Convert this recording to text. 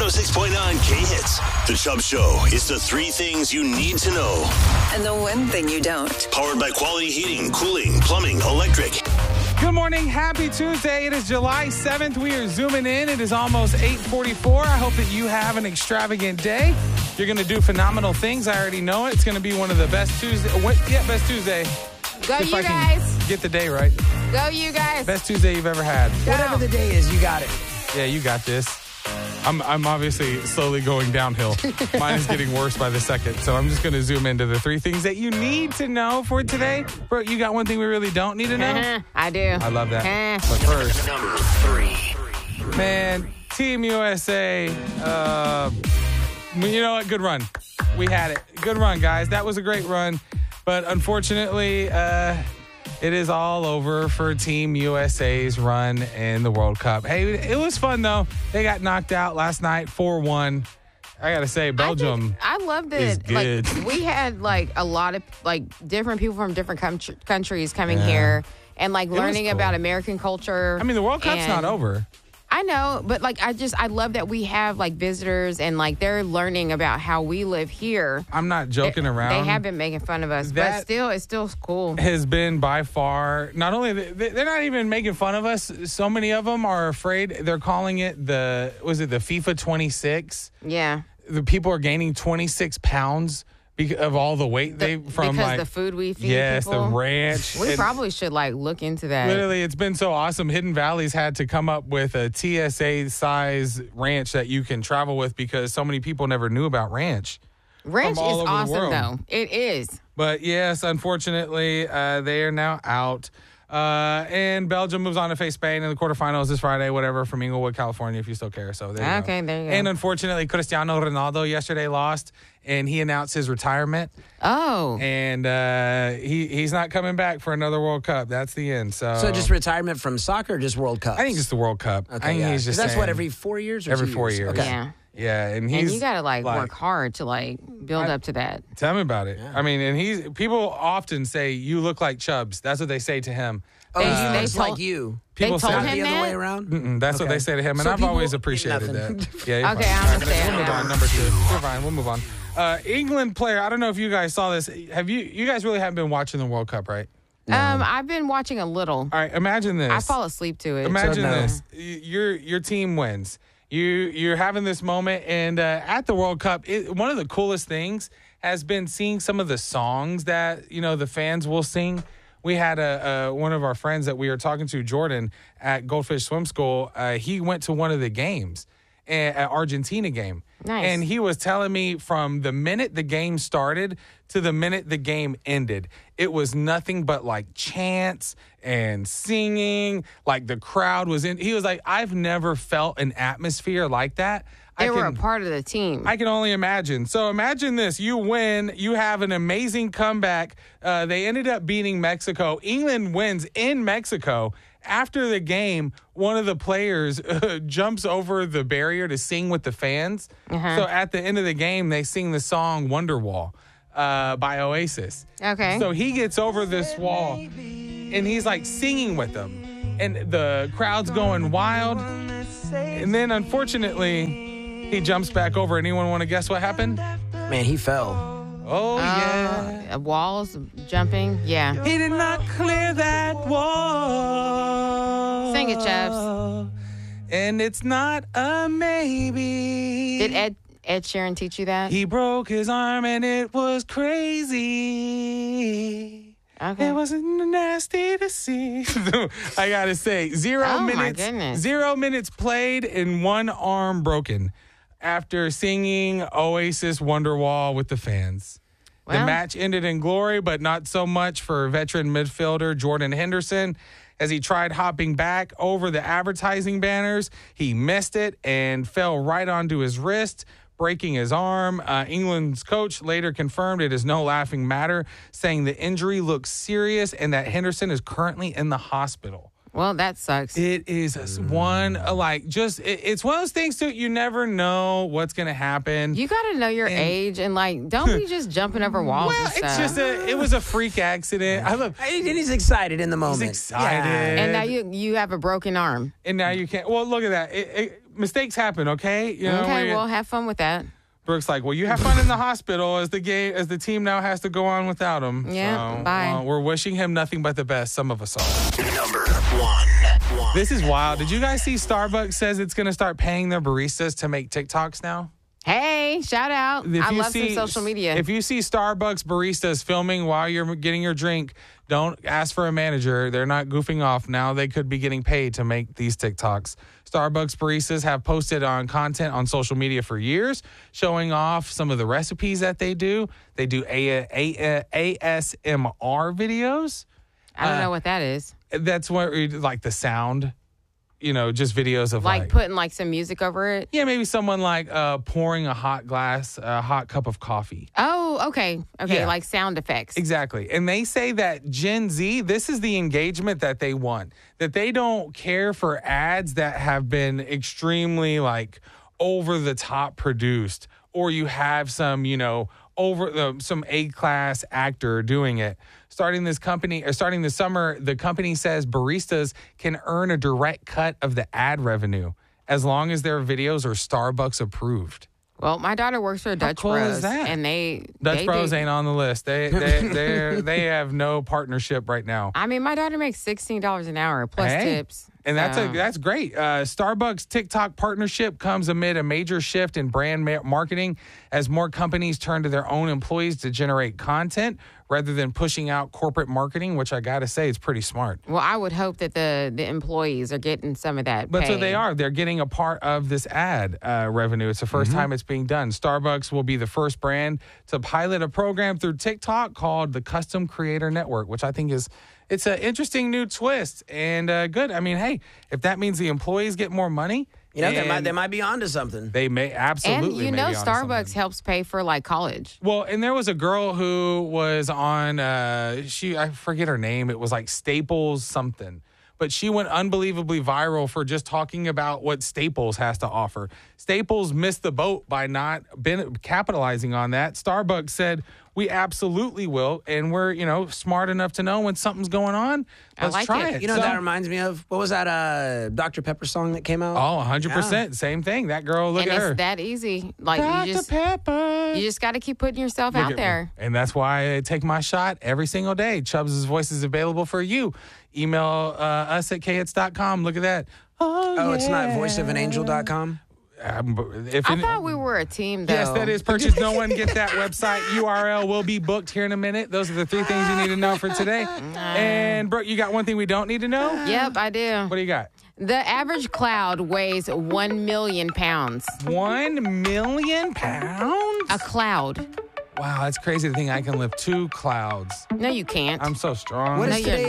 106.9 K-Hits. The Chubb Show is the three things you need to know. And the one thing you don't. Powered by Quality Heating, Cooling, Plumbing, Electric. Good morning. Happy Tuesday. It is July 7th. We are zooming in. It is almost 8:44. I hope that you have an extravagant day. You're going to do phenomenal things. I already know it. It's going to be one of the best Tuesday. Best Tuesday. Go if you I guys. can get the day right. Go you guys. Best Tuesday you've ever had. Whatever the day is, you got it. Yeah, you got this. I'm obviously slowly going downhill. Mine is getting worse by the second. So I'm just going to zoom into the three things that you need to know for today. Bro, you got one thing we really don't need to know? I do. I love that. But first, Number 3. man, Team USA, you know what? Good run. We had it. Good run, guys. That was a great run. But unfortunately, it is all over for Team USA's run in the World Cup. Hey, it was fun, though. They got knocked out last night, 4-1. I got to say, Belgium I loved is it. good. Like, we had a lot of different people from different countries coming here and learning cool. about American culture. I mean, the World Cup's not over. I know, but I love that we have visitors and they're learning about how we live here. I'm not joking around. They have been making fun of us, but still, it's still cool. Has been by far, not only, they're not even making fun of us. So many of them are afraid. They're calling it the FIFA 26? Yeah. The people are gaining 26 pounds because of all the weight because the food we feed people. the ranch. We probably should look into that. Literally, it's been so awesome. Hidden Valley's had to come up with a TSA size ranch that you can travel with because so many people never knew about ranch. Ranch is all over the awesome, world. though. It is. But yes, unfortunately, they are now out. And Belgium moves on to face Spain in the quarterfinals this Friday, whatever, from Inglewood, California, if you still care. So there you go. There you go. And unfortunately, Cristiano Ronaldo yesterday lost, and he announced his retirement. Oh. And he's not coming back for another World Cup. That's the end. So just retirement from soccer or just World Cup? I think just the World Cup. Okay, I think he's just that's saying, what, every 4 years or every 2 4 years? years. Okay. Yeah. Yeah, and You got to work hard to build up to that. Tell me about it. Yeah. I mean, and people often say you look like Chubbs. That's what they say to him. Oh, he they looks told- like you. People told say him the other that? way around? That's what they say to him, and So I've people- always appreciated nothing. that. Yeah, you're Okay, fine. I All right, understand we'll move now. on. Number 2. We're fine. We'll move on. England player. I don't know if you guys saw this. Have you guys really haven't been watching the World Cup, right? I've been watching a little. All right. Imagine this. I fall asleep to it. Imagine So, no. this. Your team wins. You're having this moment, and at the World Cup, one of the coolest things has been seeing some of the songs that the fans will sing. We had one of our friends that we were talking to, Jordan, at Goldfish Swim School. He went to one of the games, an Argentina game. Nice. And he was telling me from the minute the game started to the minute the game ended, it was nothing but chants and singing. The crowd was in. He was like, I've never felt an atmosphere like that. They were a part of the team. I can only imagine. So imagine this. You win. You have an amazing comeback. They ended up beating Mexico. England wins in Mexico. After the game, one of the players jumps over the barrier to sing with the fans. Uh-huh. So at the end of the game, they sing the song Wonderwall by Oasis. Okay. So he gets over this wall, and he's singing with them. And the crowd's going wild. And then, unfortunately, he jumps back over. Anyone want to guess what happened? Man, he fell. Oh, yeah. Walls, jumping. Yeah. He did not clear that wall. Sing it, Chubbs. And it's not a maybe. Did Ed Sheeran teach you that? He broke his arm and it was crazy. Okay. It wasn't nasty to see. I gotta say, 0 Oh, my minutes. goodness. 0 minutes played and one arm broken after singing Oasis Wonderwall with the fans. The Well. match ended in glory, but not so much for veteran midfielder Jordan Henderson. As he tried hopping back over the advertising banners, he missed it and fell right onto his wrist, breaking his arm. England's coach later confirmed it is no laughing matter, saying the injury looks serious and that Henderson is currently in the hospital. Well, that sucks. It is it's one of those things too. You never know what's going to happen. You got to know your age and don't be just jumping over walls Well, and stuff. it's just it was a freak accident. And he's excited in the moment. He's excited. and now you have a broken arm. And now you can't. Well, look at that. mistakes happen, okay? You know, Okay, well, have fun with that. Brooke's like, well, you have fun in the hospital as the team now has to go on without him. Yeah, so, bye. We're wishing him nothing but the best. Some of us are. Number 1. This is wild. Did you guys see Starbucks says it's going to start paying their baristas to make TikToks now? Hey, shout out. If I you love some social media. If you see Starbucks baristas filming while you're getting your drink, don't ask for a manager. They're not goofing off. Now they could be getting paid to make these TikToks. Starbucks baristas have posted on content on social media for years, showing off some of the recipes that they do. They do ASMR videos. I don't know what that is. That's what, like the sound, you know, just videos of Like putting like some music over it. yeah, maybe someone like pouring a hot cup of coffee. Oh, okay. Okay, Yeah. like sound effects. Exactly. And they say that Gen Z, this is the engagement that they want, that they don't care for ads that have been extremely like over the top produced, or you have some, you know, some A-class actor doing it. Starting this summer, the company says baristas can earn a direct cut of the ad revenue as long as their videos are Starbucks approved. Well, my daughter works for Dutch cool Bros, is that? and Dutch Bros do- ain't on the list. They have no partnership right now. I mean, my daughter makes $16 an hour plus Hey, tips. And So- that's great. Starbucks TikTok partnership comes amid a major shift in brand marketing as more companies turn to their own employees to generate content rather than pushing out corporate marketing, which I got to say is pretty smart. Well, I would hope that the employees are getting some of that. That's what pay. they are. They're getting a part of this ad revenue. It's the first time it's being done. Starbucks will be the first brand to pilot a program through TikTok called the Custom Creator Network, which I think it's an interesting new twist and good. I mean, hey, if that means the employees get more money, You know, and they might be onto something. they may absolutely. And you may know, be onto Starbucks something. helps pay for like college. Well, and there was a girl who was on I forget her name. It was like Staples something. But she went unbelievably viral for just talking about what Staples has to offer. Staples missed the boat by not capitalizing on that. Starbucks said, we absolutely will. And we're, you know, smart enough to know when something's going on. Let's like try it. it. You know, So- that reminds me of, what was that Dr. Pepper song that came out? Oh, 100%. Same thing. That girl, look and at it's her. that easy. Like Dr. Pepper. you just got to keep putting yourself Look out at me. there. And that's why I take my shot every single day. Chubbs' voice is available for you. Email us at khits.com. Look at that. Oh, it's not voiceofanangel.com? If I any- thought we were a team, though. Yes, that is purchase. No one get that website. URL will be booked here in a minute. Those are the 3 things you need to know for today. And Brooke, you got one thing we don't need to know? Yep, I do. What do you got? The average cloud weighs 1 million pounds. 1 million pounds? A cloud. Wow, that's crazy to think I can lift 2 clouds. No, you can't. I'm so strong. What No, is you're today?